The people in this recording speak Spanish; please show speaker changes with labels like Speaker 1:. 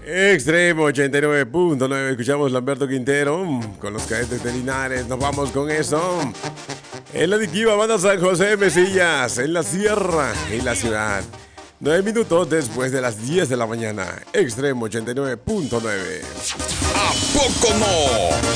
Speaker 1: Extremo 89.9. Escuchamos Lamberto Quintero con los Cadetes de Linares. Nos vamos con eso. En la adictiva banda San José Mesillas, en la sierra y la ciudad. 9 minutos después de las 10 de la mañana. Extremo 89.9.
Speaker 2: ¿A poco no?